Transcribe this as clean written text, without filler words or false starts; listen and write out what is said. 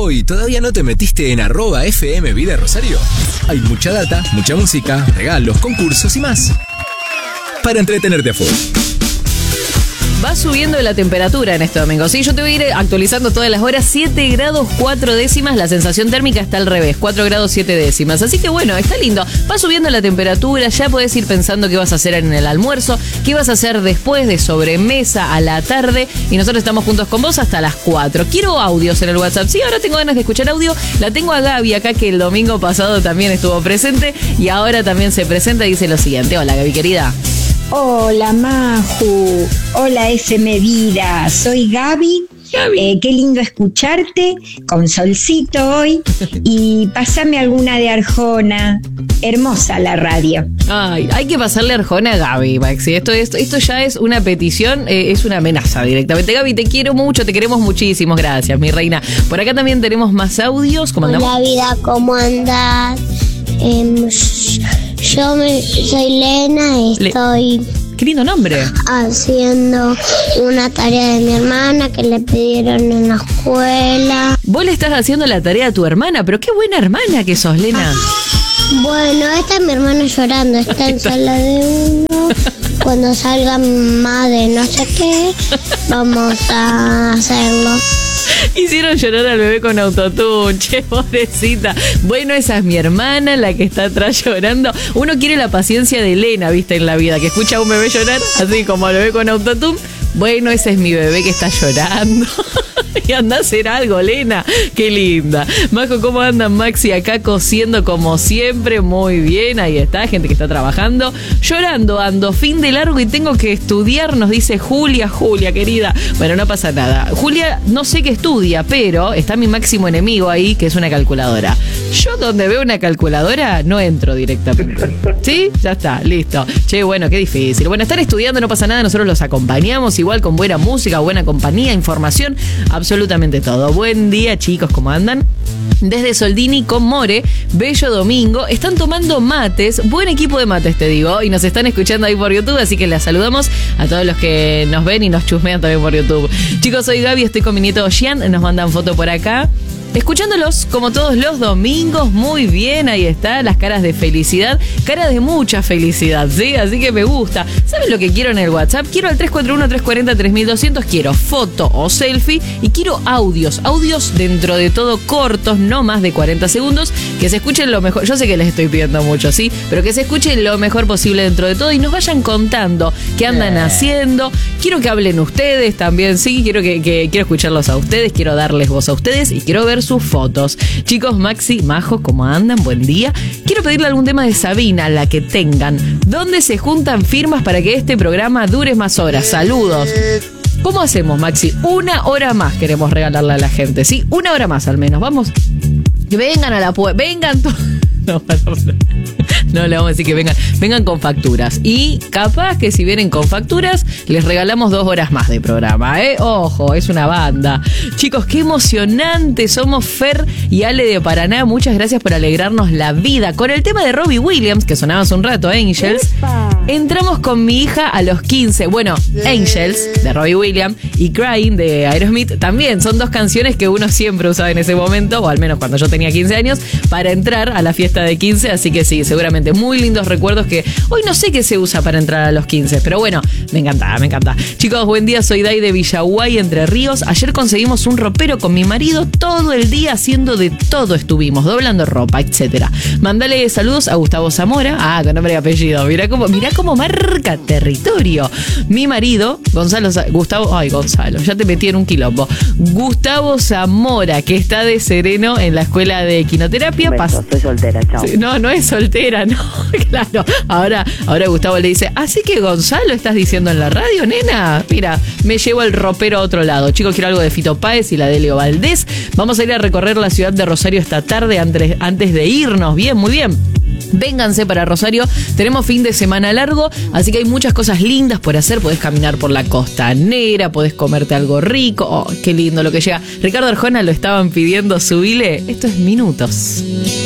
tiempo y todavía no te metiste en @FM Vida Rosario? Hay mucha data, mucha música, regalos, concursos y más para entretenerte a full. Va subiendo la temperatura en este domingo. Sí, yo te voy a ir actualizando todas las horas. 7 grados 4 décimas. La sensación térmica está al revés. 4 grados 7 décimas. Así que bueno, está lindo. Va subiendo la temperatura. Ya podés ir pensando qué vas a hacer en el almuerzo. Qué vas a hacer después de sobremesa a la tarde. Y nosotros estamos juntos con vos hasta las 4. Quiero audios en el WhatsApp. Sí, ahora tengo ganas de escuchar audio. La tengo a Gaby acá, que el domingo pasado también estuvo presente. Y ahora también se presenta y dice lo siguiente. Hola, Gaby, querida. Hola, Maju. Hola, FM Vida. Soy Gaby. Qué lindo escucharte, con solcito hoy. Y pásame alguna de Arjona. Hermosa la radio. Ay, hay que pasarle Arjona a Gaby, Maxi. Esto ya es una petición, es una amenaza directamente. Gaby, te quiero mucho, te queremos muchísimo. Gracias, mi reina. Por acá también tenemos más audios. ¿Cómo andamos? Hola, Vida, ¿cómo andás? Soy Lena y estoy... Qué lindo nombre. Haciendo una tarea de mi hermana que le pidieron en la escuela. Vos le estás haciendo la tarea a tu hermana, pero qué buena hermana que sos, Lena. Bueno, esta es mi hermana llorando, está en sala de 1. Cuando salga más de no sé qué, vamos a hacerlo. Hicieron llorar al bebé con autotune, che, pobrecita. Bueno, esa es mi hermana, la que está atrás llorando. Uno quiere la paciencia de Elena, viste, en la vida, que escucha a un bebé llorar, así como al bebé con autotune. Bueno, ese es mi bebé que está llorando. Y anda a hacer algo, Lena. Qué linda. Majo, ¿cómo andan, Maxi? Acá cosiendo como siempre. Muy bien, ahí está, gente que está trabajando. Llorando ando, fin de largo y tengo que estudiar, nos dice Julia, querida. Bueno, no pasa nada. Julia, no sé qué estudia, pero está mi máximo enemigo ahí, que es una calculadora. Yo donde veo una calculadora no entro directamente. ¿Sí? Ya está, listo. Che, bueno, qué difícil. Bueno, están estudiando, no pasa nada, nosotros los acompañamos igual con buena música, buena compañía, información, absolutamente todo. Buen día, chicos, ¿cómo andan? Desde Soldini con More, bello domingo, están tomando mates, buen equipo de mates te digo, y nos están escuchando ahí por YouTube, así que les saludamos a todos los que nos ven y nos chusmean también por YouTube. Chicos, soy Gaby, estoy con mi nieto Gian, nos mandan foto por acá. Escuchándolos como todos los domingos, muy bien, ahí está, las caras de felicidad, cara de mucha felicidad, ¿sí? Así que me gusta. ¿Saben lo que quiero en el WhatsApp? Quiero al 341-340-3200, quiero foto o selfie y quiero audios dentro de todo cortos, no más de 40 segundos, que se escuchen lo mejor, yo sé que les estoy pidiendo mucho, ¿sí? Pero que se escuchen lo mejor posible dentro de todo y nos vayan contando qué andan haciendo. Quiero que hablen ustedes también, ¿sí? Quiero escucharlos a ustedes, quiero darles voz a ustedes y quiero ver sus fotos. Chicos, Maxi, Majo, ¿cómo andan? Buen día. Quiero pedirle algún tema de Sabina, la que tengan. ¿Dónde se juntan firmas para que este programa dure más horas? Saludos. ¿Cómo hacemos, Maxi? 1 hora más queremos regalarle a la gente, ¿sí? 1 hora más al menos. Vamos. Que vengan a la puerta. Vengan todos. No, le vamos a decir que vengan con facturas. Y capaz que si vienen con facturas, les regalamos 2 horas más de programa, ¿eh? Ojo, es una banda. Chicos, qué emocionante. Somos Fer y Ale de Paraná. Muchas gracias por alegrarnos la vida. Con el tema de Robbie Williams, que sonaba hace un rato, Angels. Entramos con mi hija a los 15. Bueno, Angels, de Robbie Williams, y Crying, de Aerosmith, también son 2 canciones que uno siempre usaba en ese momento, o al menos cuando yo tenía 15 años, para entrar a la fiesta de 15. Así que sí, seguramente muy lindos recuerdos que hoy no sé qué se usa para entrar a los 15, pero bueno, me encanta. Chicos, buen día, soy Dai de Villaguay, Entre Ríos. Ayer conseguimos un ropero con mi marido, todo el día haciendo de todo estuvimos, doblando ropa, etcétera. Mandale saludos a Gustavo Zamora, con nombre y apellido, mirá cómo marca territorio. Mi marido, Gonzalo, ya te metí en un quilombo. Gustavo Zamora, que está de sereno en la escuela de equinoterapia. Estoy soltera, chao. No es soltera, no, claro. Ahora Gustavo le dice, así que Gonzalo estás diciendo en la radio, nena. Mira, me llevo el ropero a otro lado. Chicos, quiero algo de Fito Páez y la de Leo Valdés. Vamos a ir a recorrer la ciudad de Rosario esta tarde antes de irnos. Bien, muy bien. Vénganse para Rosario, tenemos fin de semana largo, así que hay muchas cosas lindas por hacer. Podés caminar por la costanera, podés comerte algo rico. Oh, qué lindo lo que llega. Ricardo Arjona lo estaban pidiendo, subile. Esto es Minutos.